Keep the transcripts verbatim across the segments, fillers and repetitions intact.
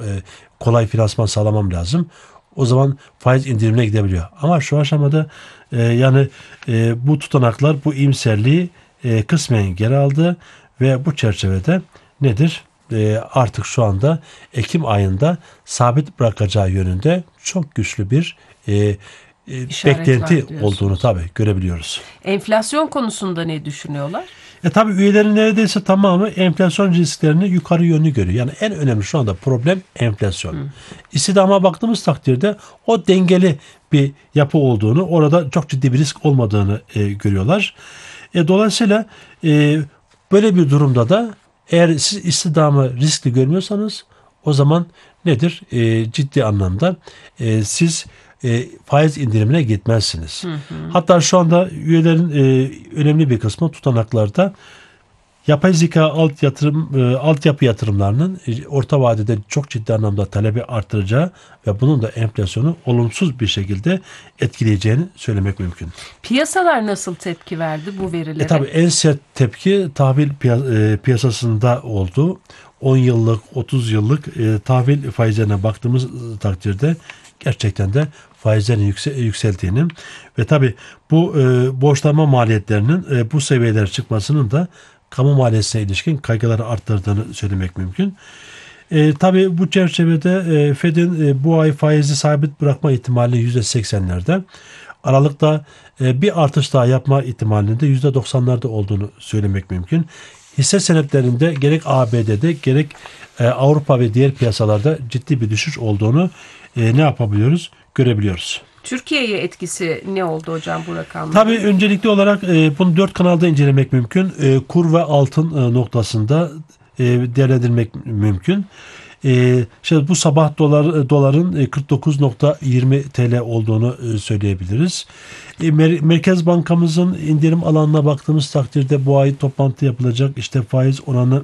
e, kolay finansman sağlamam lazım. O zaman faiz indirimine gidebiliyor. Ama şu aşamada e, yani e, bu tutanaklar bu iyimserliği e, kısmen geri aldı ve bu çerçevede nedir? E, artık şu anda Ekim ayında sabit bırakacağı yönünde çok güçlü bir e, e, beklenti olduğunu tabii görebiliyoruz. Enflasyon konusunda ne düşünüyorlar? E tabii üyelerin neredeyse tamamı enflasyon risklerini yukarı yönlü görüyor. Yani en önemli şu anda problem enflasyon. Hı. İstihdama baktığımız takdirde o dengeli bir yapı olduğunu, orada çok ciddi bir risk olmadığını e, görüyorlar. E, dolayısıyla e, böyle bir durumda da eğer siz istihdamı riskli görmüyorsanız o zaman nedir? E, ciddi anlamda e, siz E, faiz indirimine gitmezsiniz. Hı hı. Hatta şu anda üyelerin e, önemli bir kısmı tutanaklarda yapay zeka alt yatırım e, altyapı yatırımlarının e, orta vadede çok ciddi anlamda talebi artıracağı ve bunun da enflasyonu olumsuz bir şekilde etkileyeceğini söylemek mümkün. Piyasalar nasıl tepki verdi bu verilere? E tabii en sert tepki tahvil piy- e, piyasasında oldu. on yıllık, otuz yıllık e, tahvil faizlerine baktığımız takdirde gerçekten de faizlerin yüksel, yükseldiğini ve tabi bu e, borçlanma maliyetlerinin e, bu seviyelere çıkmasının da kamu maliyesine ilişkin kaygıları arttırdığını söylemek mümkün. E, tabi bu çerçevede e, Fed'in e, bu ay faizi sabit bırakma ihtimali yüzde seksenlerde, Aralık'ta e, bir artış daha yapma ihtimalinin de yüzde doksanlarda olduğunu söylemek mümkün. Hisse senetlerinde gerek A B D'de gerek e, Avrupa ve diğer piyasalarda ciddi bir düşüş olduğunu e, ne yapabiliyoruz? Görebiliyoruz. Türkiye'ye etkisi ne oldu hocam bu rakamda? Tabii öncelikli olarak e, bunu dört kanalda incelemek mümkün. E, kur ve altın e, noktasında e, değerlendirmek mümkün. E, işte bu sabah dolar doların e, kırk dokuz nokta yirmi T L olduğunu e, söyleyebiliriz. E, Mer- Merkez Bankamızın indirim alanına baktığımız takdirde bu ay toplantı yapılacak. İşte faiz oranı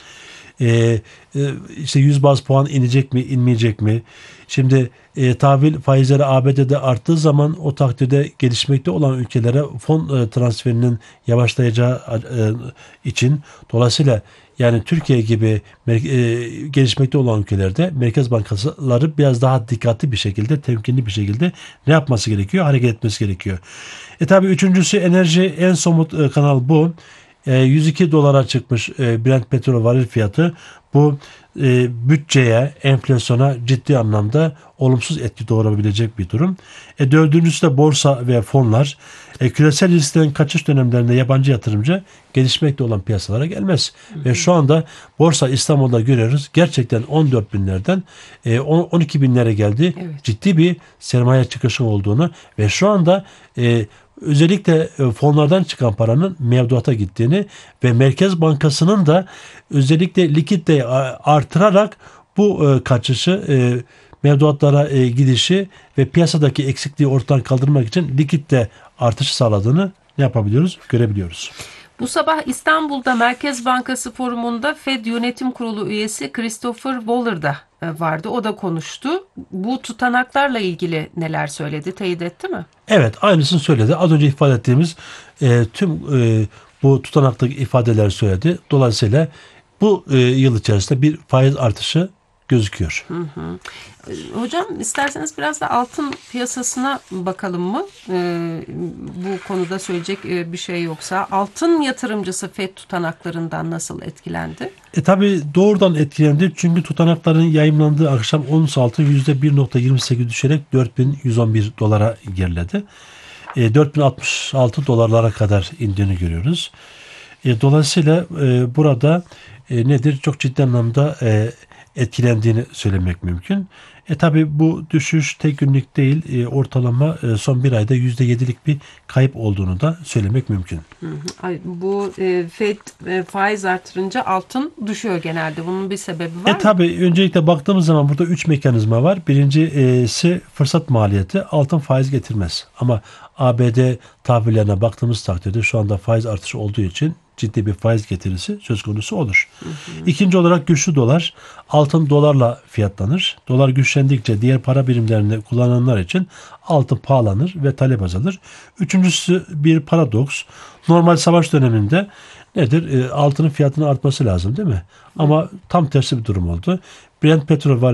e, e, işte yüz baz puan inecek mi, inmeyecek mi? Şimdi e, tahvil faizleri A B D'de arttığı zaman o takdirde gelişmekte olan ülkelere fon e, transferinin yavaşlayacağı e, için, dolayısıyla yani Türkiye gibi e, gelişmekte olan ülkelerde merkez bankaları biraz daha dikkatli bir şekilde, temkinli bir şekilde ne yapması gerekiyor? Hareket etmesi gerekiyor. E tabi üçüncüsü enerji, en somut e, kanal bu. E, yüz iki dolara çıkmış e, Brent petrol varil fiyatı. Bu e, bütçeye, enflasyona ciddi anlamda olumsuz etki doğurabilecek bir durum. E, dördüncüsü de borsa ve fonlar. E, küresel risklerin kaçış dönemlerinde yabancı yatırımcı gelişmekte olan piyasalara gelmez. Hı hı. Ve şu anda borsa İstanbul'da görüyoruz. Gerçekten on dört binlerden e, on iki binlere geldi. Evet. Ciddi bir sermaye çıkışı olduğunu ve şu anda e, özellikle fonlardan çıkan paranın mevduata gittiğini ve Merkez Bankası'nın da özellikle likiditeyi artırarak bu kaçışı, mevduatlara gidişi ve piyasadaki eksikliği ortadan kaldırmak için likidite artışı sağladığını ne yapabiliyoruz? Görebiliyoruz. Bu sabah İstanbul'da Merkez Bankası forumunda Fed Yönetim Kurulu üyesi Christopher Waller da vardı. O da konuştu. Bu tutanaklarla ilgili neler söyledi? Teyit etti mi? Evet, aynısını söyledi. Az önce ifade ettiğimiz e, tüm e, bu tutanaktaki ifadeler söyledi. Dolayısıyla bu e, yıl içerisinde bir faiz artışı gözüküyor. Hı hı. Hocam isterseniz biraz da altın piyasasına bakalım mı? Ee, bu konuda söyleyecek bir şey yoksa. Altın yatırımcısı Fed tutanaklarından nasıl etkilendi? E tabi doğrudan etkilendi. Çünkü tutanakların yayımlandığı akşam ons altın yüzde bir nokta yirmi sekiz düşerek dört bin yüz on bir dolara geriledi. E, dört bin altmış altı dolarlara kadar indiğini görüyoruz. E, dolayısıyla e, burada e, nedir? Çok ciddi anlamda e, etkilendiğini söylemek mümkün. E tabi bu düşüş tek günlük değil, e, ortalama e, son bir ayda yüzde yedilik bir kayıp olduğunu da söylemek mümkün. Hı hı. Bu e, Fed e, faiz artırınca altın düşüyor genelde. Bunun bir sebebi var e mı? Tabi öncelikle baktığımız zaman burada üç mekanizma var. Birincisi fırsat maliyeti. Altın faiz getirmez. Ama A B D tahvillerine baktığımız takdirde şu anda faiz artışı olduğu için ciddi bir faiz getirisi söz konusu olur. Hı hı. İkinci olarak güçlü dolar. Altın dolarla fiyatlanır. Dolar güçlendikçe diğer para birimlerini kullananlar için altın pahalanır ve talep azalır. Üçüncüsü bir paradoks. Normal savaş döneminde nedir? E, altının fiyatının artması lazım değil mi? Ama tam tersi bir durum oldu. Brent petrol var.